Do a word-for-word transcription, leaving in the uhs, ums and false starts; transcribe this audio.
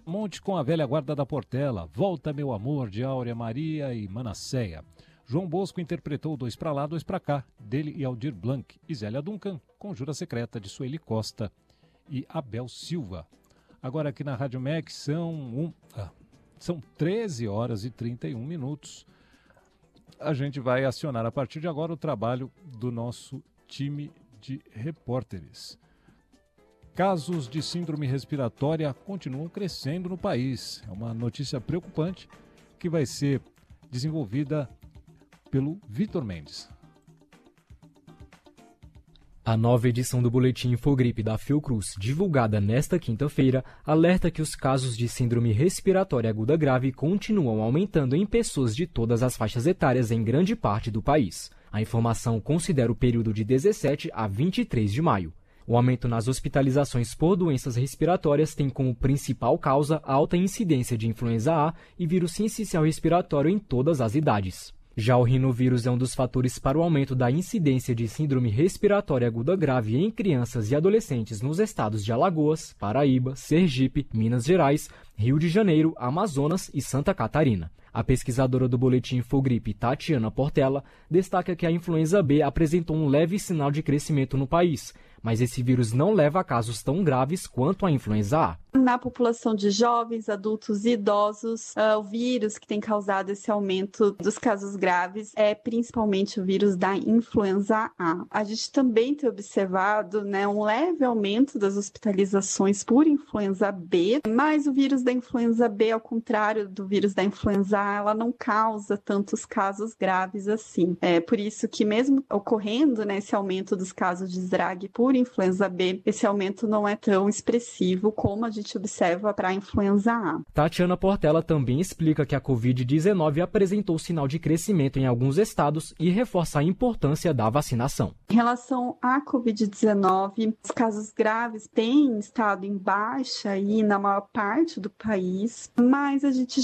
Monte com a velha guarda da Portela, Volta Meu Amor, de Áurea Maria e Manasseia. João Bosco interpretou Dois Pra Lá, Dois Pra Cá, dele e Aldir Blanc. E Zélia Duncan, Conjura Secreta, de Sueli Costa e Abel Silva. Agora aqui na Rádio M E C são, um, ah, são treze horas e trinta e um minutos. A gente vai acionar a partir de agora o trabalho do nosso time de repórteres. Casos de síndrome respiratória continuam crescendo no país. É uma notícia preocupante que vai ser desenvolvida pelo Vitor Mendes. A nova edição do Boletim Infogripe da Fiocruz, divulgada nesta quinta-feira, alerta que os casos de síndrome respiratória aguda grave continuam aumentando em pessoas de todas as faixas etárias em grande parte do país. A informação considera o período de dezessete a vinte e três de maio. O aumento nas hospitalizações por doenças respiratórias tem como principal causa a alta incidência de influenza A e vírus sincicial respiratório em todas as idades. Já o rinovírus é um dos fatores para o aumento da incidência de síndrome respiratória aguda grave em crianças e adolescentes nos estados de Alagoas, Paraíba, Sergipe, Minas Gerais, Rio de Janeiro, Amazonas e Santa Catarina. A pesquisadora do Boletim Infogripe, Tatiana Portela, destaca que a influenza B apresentou um leve sinal de crescimento no país, mas esse vírus não leva a casos tão graves quanto a influenza A. Na população de jovens, adultos e idosos, uh, o vírus que tem causado esse aumento dos casos graves é principalmente o vírus da influenza A. A gente também tem observado, né, um leve aumento das hospitalizações por influenza B, mas o vírus da influenza B, ao contrário do vírus da influenza A, ela não causa tantos casos graves assim. É por isso que mesmo ocorrendo, né, esse aumento dos casos de Zrag por influenza B, esse aumento não é tão expressivo como a gente observa para a influenza A. Tatiana Portela também explica que a covid dezenove apresentou sinal de crescimento em alguns estados e reforça a importância da vacinação. Em relação à covid dezenove, os casos graves têm estado em baixa aí na maior parte do país, mas a gente